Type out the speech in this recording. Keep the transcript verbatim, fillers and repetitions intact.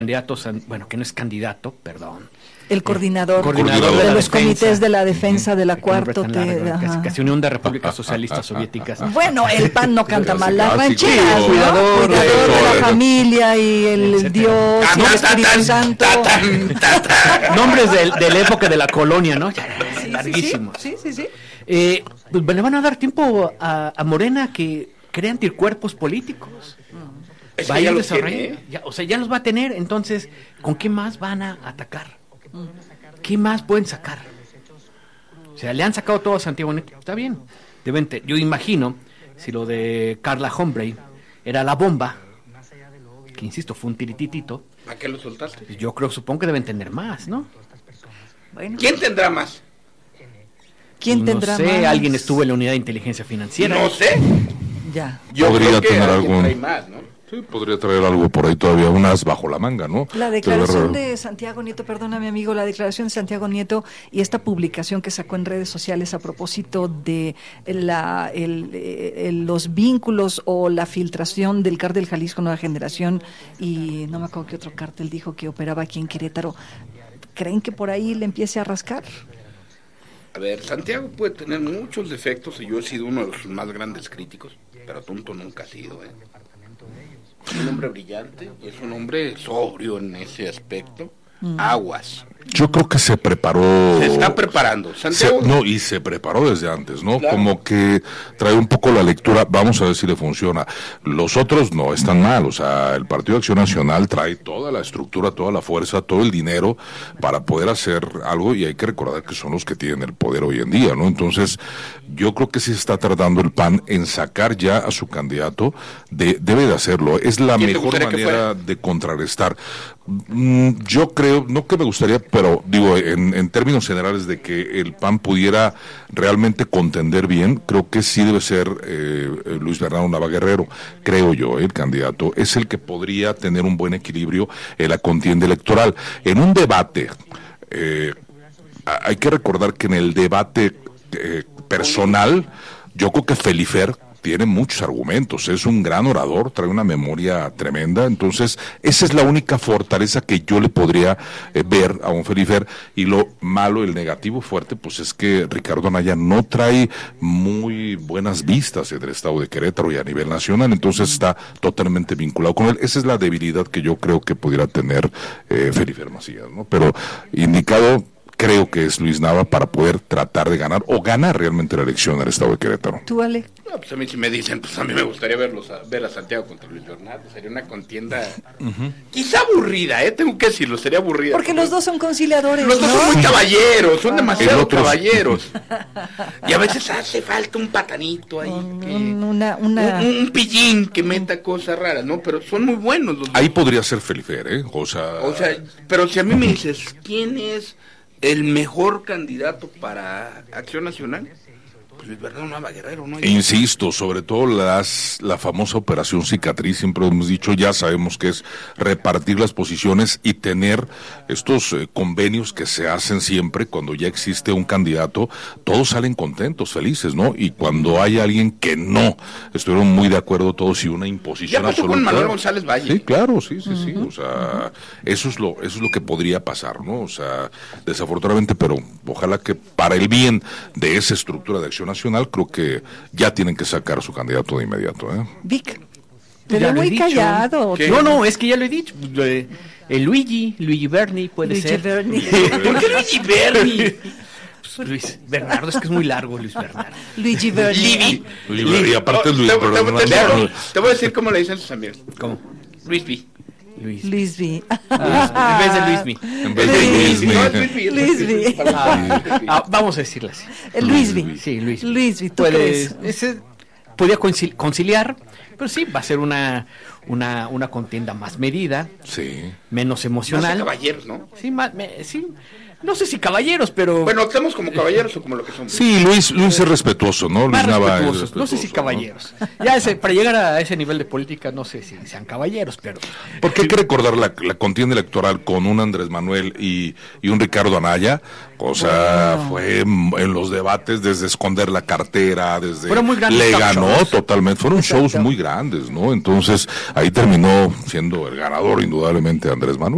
candidatos, bueno, que no es candidato, perdón. El coordinador, coordinador de, de los defensa, comités de la defensa de la cuarta T. Casi, casi Unión de Repúblicas Socialistas Soviéticas. Bueno, el P A N no canta mal las rancheras, ¿no? Cuidador, Cuidador de la familia y el etcétera. Dios y el Espíritu Santo. Nombres de, de la época de la colonia, ¿no? Sí, Larguísimos. Sí, sí, sí. sí. Eh, pues le van a dar tiempo a, a Morena que crea anticuerpos políticos. Es Va que a ya ir los desarrollando, tiene, ¿eh? ya, o sea, ya los va a tener, entonces, ¿con qué más van a atacar? ¿Qué más pueden sacar? O sea, le han sacado todo a Santiago Nieto, está bien. Deben te, yo imagino, si lo de Carla Humphrey era la bomba, que insisto, fue un tirititito. ¿A qué lo soltaste? Yo creo, supongo que deben tener más, ¿no? Bueno. ¿Quién tendrá más? ¿Quién no tendrá sé, más? alguien estuvo en la unidad de inteligencia financiera. No sé. Ya. Yo podría creo que tener algún trae más, ¿no? Sí, podría traer algo por ahí todavía, unas bajo la manga, ¿no? La declaración de Santiago Nieto, perdóname amigo, la declaración de Santiago Nieto y esta publicación que sacó en redes sociales a propósito de la, el, el, los vínculos o la filtración del cártel Jalisco Nueva Generación y no me acuerdo qué otro cártel dijo que operaba aquí en Querétaro. ¿Creen que por ahí le empiece a rascar? A ver, Santiago puede tener muchos defectos y yo he sido uno de los más grandes críticos, pero tonto nunca ha sido, ¿eh? Es un hombre brillante, es un hombre sobrio en ese aspecto. Mm. Aguas. Yo creo que se preparó. Se está preparando. Santiago. Se, no, y se preparó desde antes, ¿no? Claro. Como que trae un poco la lectura, vamos a ver si le funciona. Los otros no están mal, o sea, el Partido de Acción Nacional trae toda la estructura, toda la fuerza, todo el dinero para poder hacer algo y hay que recordar que son los que tienen el poder hoy en día, ¿no? Entonces, yo creo que sí se está tardando el P A N en sacar ya a su candidato, de, debe de hacerlo, es la mejor manera de contrarrestar. Mm, yo creo, no que me gustaría, pero digo, en, en términos generales de que el P A N pudiera realmente contender bien, creo que sí debe ser eh, Luis Bernardo Nava Guerrero, creo yo, el candidato, es el que podría tener un buen equilibrio en la contienda electoral. En un debate, eh, hay que recordar que en el debate eh, personal, yo creo que Felifer tiene muchos argumentos, es un gran orador, trae una memoria tremenda, entonces esa es la única fortaleza que yo le podría eh, ver a un Felifer, y lo malo, el negativo fuerte, pues es que Ricardo Anaya no trae muy buenas vistas en el estado de Querétaro y a nivel nacional, entonces está totalmente vinculado con él, esa es la debilidad que yo creo que pudiera tener eh, Felifer Macías, ¿no? Pero indicado, creo que es Luis Nava para poder tratar de ganar o ganar realmente la elección en el estado de Querétaro. ¿Tú, Ale? No, pues a mí si me dicen, pues a mí me gustaría verlos a, ver a Santiago contra Luis Bernardo, sería una contienda uh-huh. quizá aburrida, ¿eh? Tengo que decirlo, sería aburrida. Porque los dos son conciliadores, Los ¿no? dos son muy caballeros, son ah, demasiado otro... caballeros. Y a veces hace falta un patanito ahí. Un, que, una, una... Un, un pillín que meta cosas raras, ¿no? Pero son muy buenos los dos. Ahí podría ser Felifer, ¿eh? O sea... O sea, pero si a mí me dices, ¿quién es el mejor candidato para Acción Nacional? Pues Luis Bernardo Nava Guerrero, ¿no? Insisto, sobre todo las la famosa operación cicatriz, siempre hemos dicho, ya sabemos que es repartir las posiciones y tener estos eh, convenios que se hacen siempre cuando ya existe un candidato, todos salen contentos, felices, ¿no? Y cuando hay alguien que no estuvieron muy de acuerdo todos y una imposición ya pasó absoluta. con Manuel González Valle. Sí, claro, sí, sí, uh-huh. sí, o sea, eso es lo eso es lo que podría pasar, ¿no? O sea, desafortunadamente, pero ojalá que para el bien de esa estructura de Acción Nacional, creo que ya tienen que sacar a su candidato de inmediato, ¿eh? Vic, pero muy callado. ¿Qué? No, no, es que ya lo he dicho. El Luigi, Luigi Berni puede Luigi ser. Berni. ¿Por qué Luigi Berni? Pues Luis Bernardo, es que es muy largo Luis Bernardo. Luigi Berni. Y aparte es Luis Bernardo. Te voy a decir cómo le dicen sus amigos. ¿Cómo? Luis B. Luis. Luis B. En vez de Luis B. En vez de Luis B. No, es Luis B. Luis B. Ah, ah, vamos a decirle así. El Luis B. Sí, Luis B. Luis B. ¿Tú Puede, crees? ese, podría conciliar, pero sí, va a ser una, una, una contienda más medida, sí, menos emocional. Más de caballeros, ¿no? Sí, más, me, sí. No sé si caballeros, pero... Bueno, ¿estamos como caballeros o como lo que somos? Sí, Luis Luis es respetuoso, ¿no? Luis Nava es respetuoso, no sé si caballeros. ¿no? Ya ese, para llegar a ese nivel de política, no sé si sean caballeros, pero... Porque hay que recordar la, la contienda electoral con un Andrés Manuel y, y un Ricardo Anaya, o sea, wow. fue en los debates desde esconder la cartera, desde... Fueron muy grandes le ganó shows. totalmente, fueron Exacto. shows muy grandes, ¿no? Entonces, ahí terminó siendo el ganador indudablemente Andrés Manuel.